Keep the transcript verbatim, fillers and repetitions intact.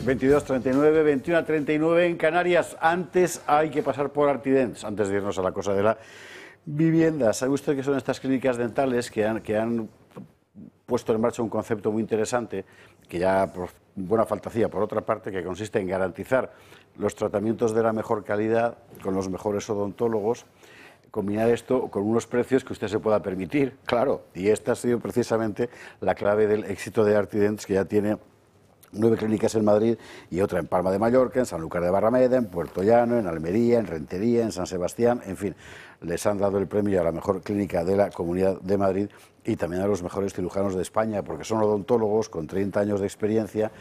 veintidós treinta y nueve, veintiuno treinta y nueve en Canarias. Antes hay que pasar por Artidents, antes de irnos a la cosa de la vivienda. ¿Sabe usted que son estas clínicas dentales que han, que han puesto en marcha un concepto muy interesante, que ya por buena falta hacía, por otra parte, que consiste en garantizar los tratamientos de la mejor calidad con los mejores odontólogos, combinar esto con unos precios que usted se pueda permitir, claro, y esta ha sido precisamente la clave del éxito de Artidents, que ya tiene nueve clínicas en Madrid y otra en Palma de Mallorca, en Sanlúcar de Barrameda, en Puerto Llano, en Almería, en Rentería, en San Sebastián, en fin, les han dado el premio a la mejor clínica de la Comunidad de Madrid y también a los mejores cirujanos de España, porque son odontólogos con treinta años de experiencia